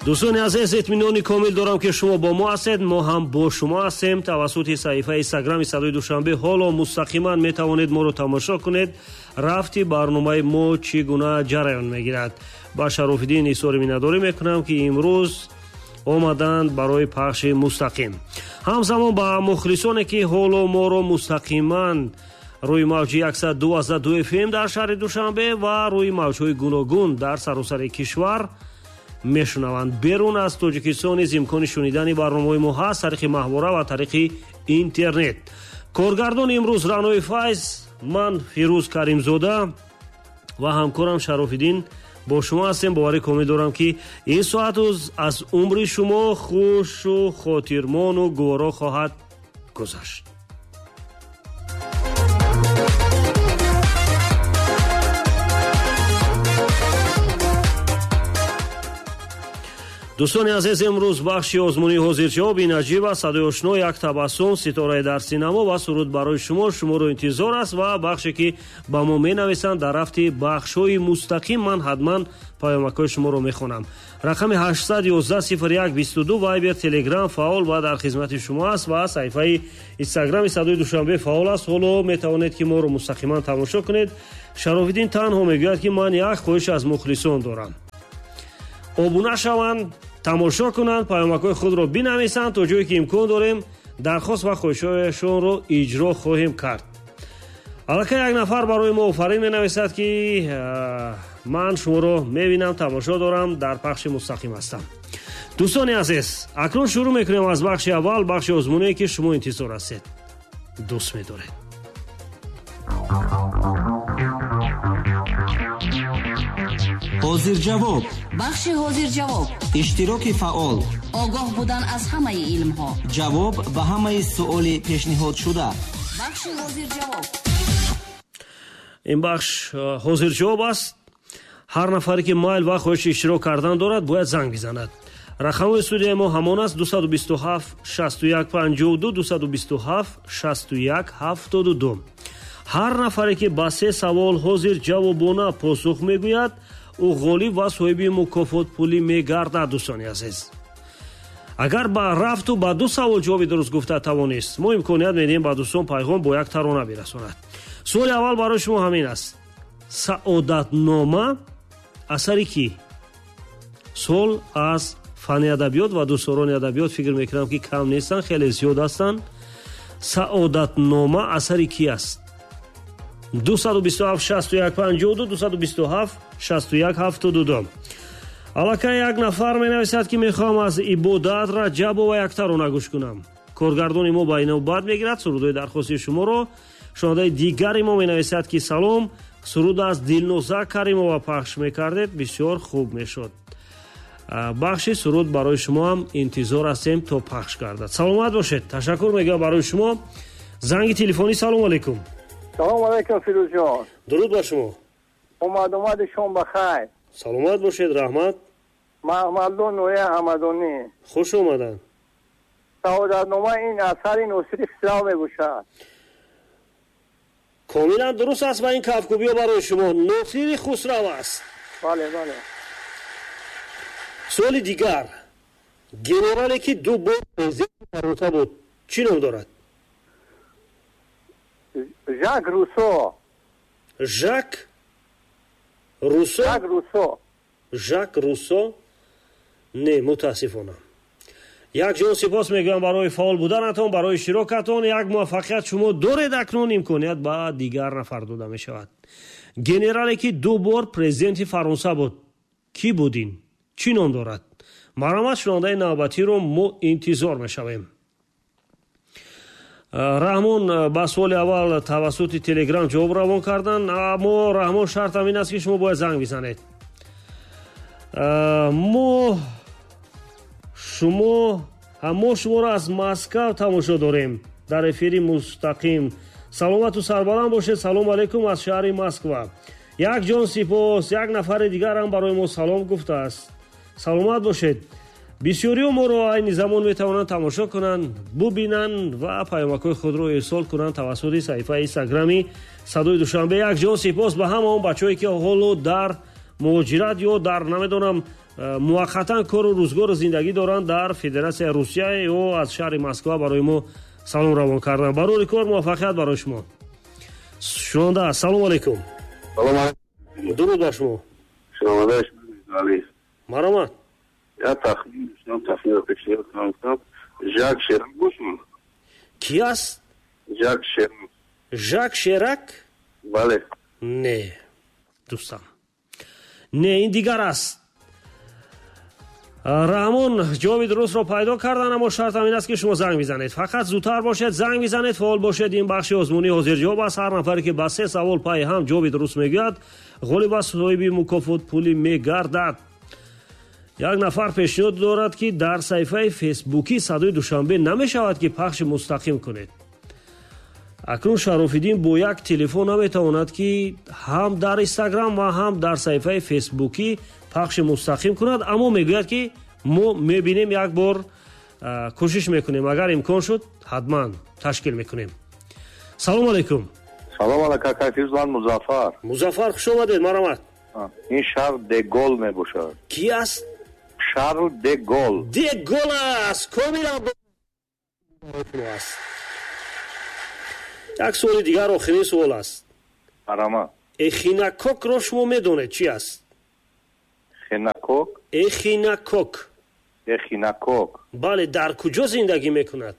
دوستان عزیز اطمینانی کامل دارم که شما با ما هستید. ما هم با شما هستیم. توسط صفحه اینستاگرام صدای دوشنبه حالا مستقیما می توانید ما رو تماشا کنید. رفتی برنامه ما چگونه جریان میگیرد. با شراف‌الدین اصرار می‌دارم میکنم که امروز آمدند برای پخش مستقیم. همزمان با مخلصانی که حالا ما رو مستقیما روی موج 102.2 FM در شهر دوشنبه و روی موج‌های گوناگون در سراسر کشور میشنوند. بیرون از تاجیکستان نیز امکان شنیدن برنامه ما هست طریق محوره و طریق اینترنت. کارگردان امروز رانوی فایز، من فیروز کریمزاده و همکارم شراف‌الدین با شما هستیم. باور کامل دارم که این ساعت از عمر شما خوش و خاطرمان و گوارا خواهد گذشت. دوستان عزیز، امروز بخشی آزمونی حاضرجواب نجیب است. صدای آشنا، یک تبسم، ستاره در سینما و سرود برای شما رو انتظار است و بخشی که با ما می نویسند در رفت بخش‌های مستقیم من حتما پیامک‌های شما رو میخونم. رقم 811-01-22 وایبر تلگرام فعال و در خدمت شما است و صفحه اینستاگرام صدای دوشنبه فعال است. حالا می توانید که ما رو مستقیما تماشا کنید. شراف‌الدین تنها میگوید که من یک خواهش از مخلصان دارم. ابونه شوند، تماشا کنند، پیامک‌های خود را بنویسند. تا جایی که امکان داریم درخواست و خواهش‌هایشان را اجرا خواهیم کرد. البته یک نفر برای ما آفرین می‌نویسد که من شما را می‌بینم، تماشا دارم، در پخش مستقیم هستم. دوستان عزیز، اکنون شروع می‌کنیم از بخش اول، بخش آزمونی که شما انتظار هستید. دوست می‌دارید. حاضر جواب. بخش حاضر جواب. اشتراک فعال. آگاه بودن از همه علم ها. جواب به همه سؤال پیشنهاد شده. بخش حاضر جواب. این بخش حاضر جواب است. هر نفری که مایل و خواهش اشتراک کردن دارد باید زنگ بزند. رقم استودیوی ما همان است: 227 61 52 227 61 72. هر نفری که با 3 سوال حاضر جوابانه پاسخ میگوید او غالب و صاحب مکافات پولی میگردد. دوستان عزیز، اگر با رفت و با 2 سوال جواب درست گفته توانست، ما امکانیت میدیم با دوستان پیغام با یک ترانه برساند. سوال اول برای شما همین است: سعادتنامه اثری کی؟ سوال از فن ادبیات و دوستان ادبیات فکر میکنم که کم نیستن، خیلی زیاد هستند. سعادتنامه اثری کی است؟ 227 61 52 227 61 72. البته یک نفر می نویسد که میخوام از عبادت رجب و یک ترانه گوش کنم. کارگردان ما با اینو بعد میگیرد سرودهای درخواستی شما رو. شنونده دیگری ما می نویسد که سلام، سرود از دلنوزا کریمова پخش میکردید، بسیار خوب میشد. بخشی سرود برای شما هم انتظار هستیم تا پخش گردد. سلامت باشید. تشکر میگم برای شما. زنگ تلفنی. سلام علیکم. سلام علیکم فیروز جان. درود بر شما. اومد شما بخیر. سلامت باشید. رحمت. محمدون نوی حمدانی. خوش اومدن. سعادتنامه این اثر ناصری خسرو میباشد. کاملا درست است و این کفکوبی برای شما ناصری خسرو است. بله. سوال دیگر: گنرالی که 2 بار پرزیدنت فرانسه بود چی نام دارد؟ ژاک روسو. ژاک روسو. نه، متاسفانه. یک جان سپاس میگم برای فعال بودنتان، برای اشتراکتان. یک موفقیت شما دارید. اکنون امکانیت با دیگر نفر داده می شود. گنرالی که 2 بار پرزیدنت فرانسه بود کی بودین؟ چی نام دارد؟ مرحمت. شنونده نوبتی رو ما انتظار میشویم. رحمان با سوال اول توسط تلگرام جواب روان کردن. اما رحمان شرط این است که شما باید زنگ بزنید. ما شما را از مسکو تماشا داریم در افیر مستقیم. سلامت و سربلند باشید. سلام علیکم از شهر مسکو. یک جان سپاس. یک نفر دیگر هم برای ما سلام گفته است. سلامت باشید. بسیاری ما رو این زمان میتوانند تماشا کنند، ببینند و پیامک‌های خود رو ارسال کنند توسط صفحه اینستاگرامی صدای دوشنبه. یک جان سپاس به همه اون بچه‌ای که حالا در муҳоҷират ё дар намедонам муваққатан кору рӯзгору зиндагӣ доранд дар Федератсияи Русия ё аз шаҳри Москва барои мо салом равон карданд. Ба рӯи кор муваффақият барои шумо. Шунаванда ассалому алайкум. Салом алейкум. Дуруд бар шумо. Шунавандааш Али. Маромад. Я тахмин кардам. Жак Ширак бошум. Ки аст? Жак Ширак. Жак Ширак? Бале. Не. Дӯстам. Не, ин дигар аст. Раҳмон ҷавоби дурустро пайдо кардан, аммо шартам ин аст ки шумо занг бизанед. Фақат зудтар бошед, занг бизанед, фаъол бошед. Ин бахши озмунӣ ҳозирҷавоб аст. Ҳар нафаре ки ба 3 савол пай ҳам ҷавоби дуруст мегӯяд, ғолиб аст, соҳиби мукофот пулӣ мегардад. Як нафар пешниҳод дорад ки дар саҳифаи фейсбукӣ Садои Душанбе намешавад ки пахши мустақим кунед. акнун Шарофиддин бо як телефон наметавонад ки ҳам дар Инстаграм ва ҳам дар саҳифаи фейсбукӣ пахши мустақим кунад, аммо мегӯяд ки мо мебинем, як бор кӯшиш мекунем, агар имкон шуд ҳатман ташкил мекунем. Салом алайкум. Салом алайкум, кайфизман Музаффар. Музаффар, хуш омадед. Маромад. ин Шарл де Гол мебошад. Ки аст? Шарл де Гол. Де Гол аст. Комилан аст. як суоли дигар, охирин суол аст. Арама. Эхинакокро шумо медонед чи аст? Хинакок? Эхинакок. Эхинакок. бале, дар куҷо зиндагӣ мекунад?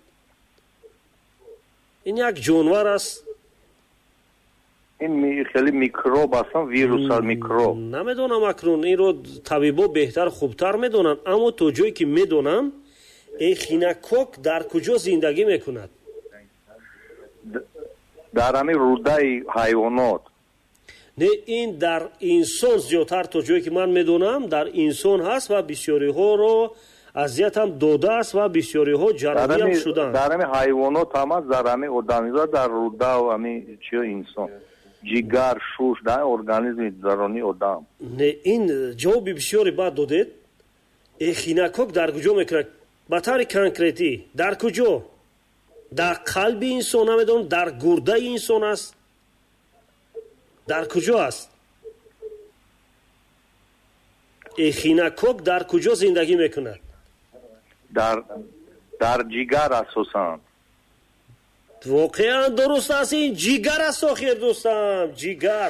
ин як ҷонвар аст. ин хеле микроб аст, вирус аст, микроб. намедонам акнун, инро табибо беҳтар хубтар медонанд, аммо то ҷое ки медонам, эхинакок дар куҷо зиндагӣ мекунад? дар ҳамин рӯдаи ҳайвонот. не, ин дар инсон зиёдтар, то ҷое ки ман медонам, дар инсон ҳаст ва бисёриҳоро азиятам додааст ва бисёриҳо ҷароҳиам шудаанд. дар ҳамин ҳайвонот ҳам аст, дар ҳамин одамизод, дар рӯда ҳамин чиё инсон, ҷигар, шуш, дар организми дарони одам. не, ин ҷавоби бисёри бад додед. эхинакок дар куҷо мекунад? ба таври конкретӣ дар куҷо? дар қалби инсон? намедонам, дар гурдаи инсон аст? дар куҷо аст? эхинакок дар куҷо зиндагӣ мекунад? дар ҷигар асосан. воқеан дуруст аст, ин ҷигар аст. охир дӯстам, ҷигар.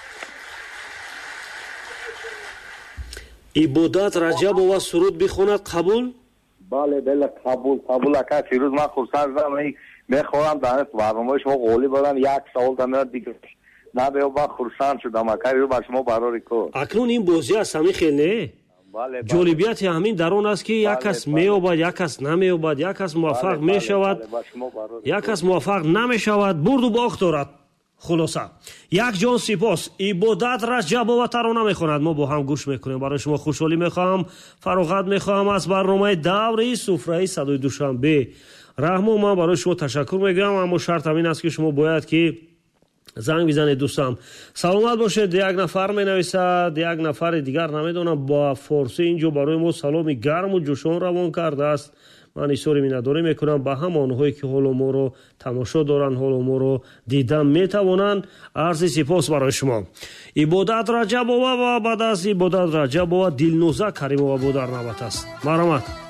ибодат Раҷабова суруд бихонад. қабул? бале, қабул ака. фирӯз, ман хурсанд шудам, мехоҳам дар барномаи шумо ғолиб будам. як савол дамеад дигар набеё, ман хурсанд шудам ака. ба шумо барори кор. акнун ин бозӣ аст, ҳамин хел не? ҷолибияти ҳамин дар он аст ки як кас меёбад, як кас намеёбад, як кас муваффақ мешавад, як кас муваффақ намешавад, бурду бохт дорад. хулоса, як ҷон сипос. ибодат Раҷабоватаро намехонад. мо бо ҳам гӯш мекунем. барои шумо хушҳолӣ мехоҳам, фароғат мехоҳам аз барномаи даври суфраи Садои Душанбе. раҳмон, ман барои шумо ташаккур мегӯям, аммо шартам ин аст ки шумо бояд ки занг бизанед. дӯстам, саломат бошед. як нафар менависад, як нафари дигар намедонам ба форсӣ инҷо барои мо саломи гарму ҷӯшон равон кардааст. ман изҳори миннатдорӣ мекунам ба ҳама онҳое ки ҳоло моро тамошо доранд, ҳоло моро дидан метавонанд. арзи сипос барои шумо. ибодат Раҷабова ва баъд аз ибодат Раҷабова Дилноза Каримова бо дар навбат аст. маромад.